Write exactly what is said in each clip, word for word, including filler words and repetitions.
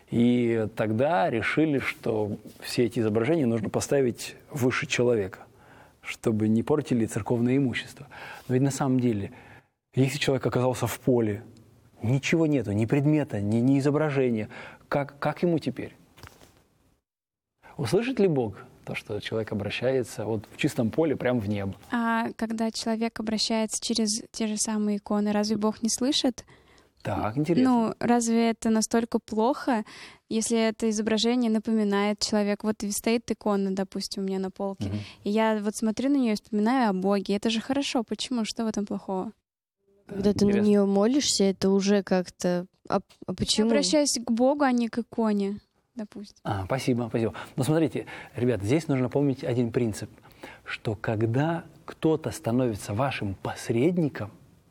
И тогда решили, что все эти изображения нужно поставить выше человека, чтобы не портили церковное имущество. Но ведь на самом деле, если человек оказался в поле, ничего нету, ни предмета, ни, ни изображения, как, как ему теперь? Услышит ли Бог то, что человек обращается вот в чистом поле прямо в небо? А когда человек обращается через те же самые иконы, разве Бог не слышит? Так, интересно. Ну, разве это настолько плохо, если это изображение напоминает человек? Вот стоит икона, допустим, у меня на полке, Угу. и я вот смотрю на нее и вспоминаю о Боге. Это же хорошо. Почему? Что в этом плохого? Когда ты Интересно. на нее молишься, это уже как-то... А, а почему? Я обращаюсь к Богу, а не к иконе, допустим. А, спасибо, спасибо. Но смотрите, ребята, здесь нужно помнить один принцип, что когда кто-то становится вашим посредником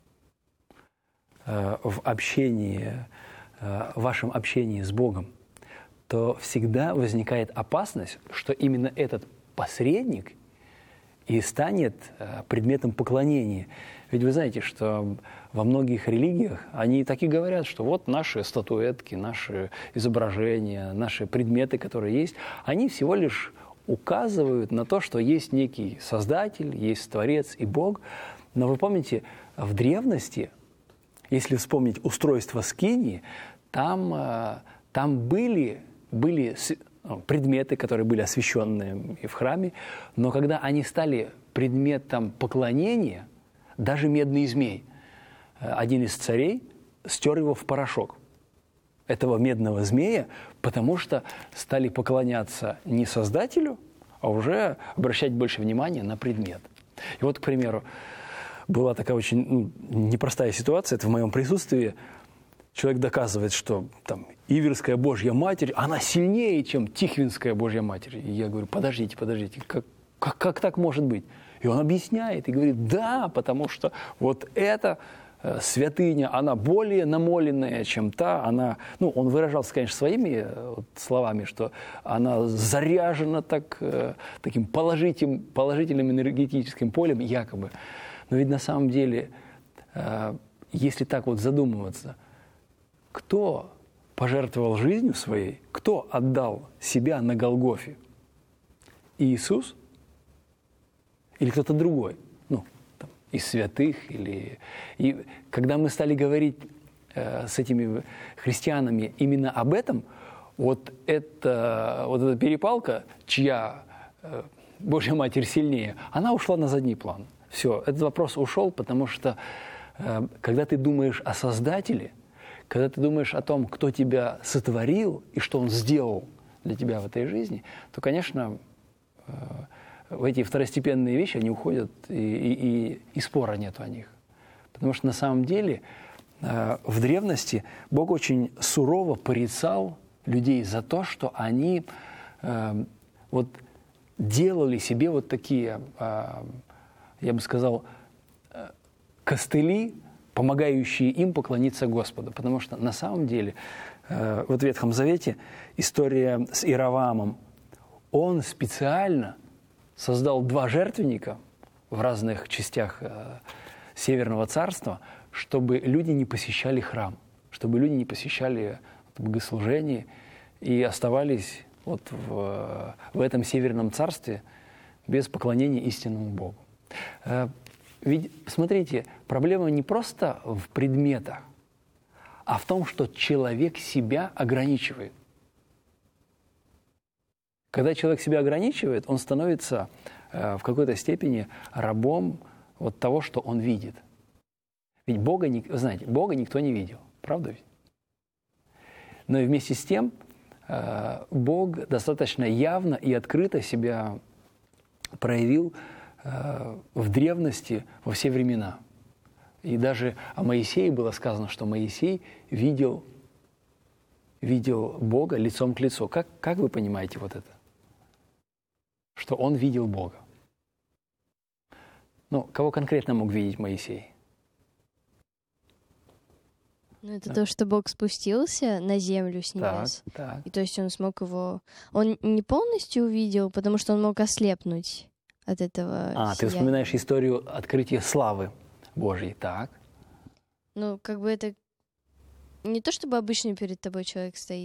э, в общении, э, в вашем общении с Богом, то всегда возникает опасность, что именно этот посредник и станет э, предметом поклонения. Ведь вы знаете, что во многих религиях они так и говорят, что вот наши статуэтки, наши изображения, наши предметы, которые есть, они всего лишь указывают на то, что есть некий Создатель, есть Творец и Бог. Но вы помните, в древности, если вспомнить устройство скинии, там, там были, были предметы, которые были освященные и в храме, но когда они стали предметом поклонения, даже медный змей, один из царей стер его в порошок, этого медного змея, потому что стали поклоняться не Создателю, а уже обращать больше внимания на предмет. И вот, к примеру, была такая очень ну, непростая ситуация, это в моем присутствии. Человек доказывает, что там Иверская Божья Матерь, она сильнее, чем Тихвинская Божья Матерь. И я говорю, подождите, подождите, как, как, как так может быть? И он объясняет и говорит, да, потому что вот эта э, святыня, она более намоленная, чем та, она, ну, он выражался, конечно, своими э, вот, словами, что она заряжена так, э, таким положительным, положительным энергетическим полем, якобы. Но ведь на самом деле, э, если так вот задумываться, кто пожертвовал жизнью своей, кто отдал себя на Голгофе? Иисус? Или кто-то другой, ну, там, из святых. Или... И когда мы стали говорить э, с этими христианами именно об этом, вот, это, вот эта перепалка, чья э, Божья Матерь сильнее, она ушла на задний план. Все, этот вопрос ушел, потому что э, когда ты думаешь о Создателе, когда ты думаешь о том, кто тебя сотворил и что Он сделал для тебя в этой жизни, то, конечно, э, в эти второстепенные вещи они уходят, и, и, и, и спора нету о них. Потому что на самом деле э, в древности Бог очень сурово порицал людей за то, что они э, вот делали себе вот такие, э, я бы сказал, э, костыли, помогающие им поклониться Господу. Потому что на самом деле э, вот в Ветхом Завете история с Иеровоамом, он специально создал два жертвенника в разных частях э, Северного царства, чтобы люди не посещали храм, чтобы люди не посещали богослужение и оставались вот в, в этом Северном царстве без поклонения истинному Богу. Э, ведь, смотрите, проблема не просто в предметах, а в том, что человек себя ограничивает. Когда человек себя ограничивает, он становится э, в какой-то степени рабом вот того, что он видит. Ведь Бога, вы знаете, Бога никто не видел, правда ведь? Но и вместе с тем э, Бог достаточно явно и открыто себя проявил э, в древности во все времена. И даже о Моисее было сказано, что Моисей видел, видел Бога лицом к лицу. Как, как вы понимаете вот это? Что он видел Бога. Ну, кого конкретно мог видеть Моисей? Ну, это Да. то, что Бог спустился на землю с небес. Так, так. И то есть он смог его... Он не полностью увидел, потому что он мог ослепнуть от этого А, ты сияния. вспоминаешь историю открытия славы Божьей, так? Ну, как бы это не то, чтобы обычно перед тобой человек стоит.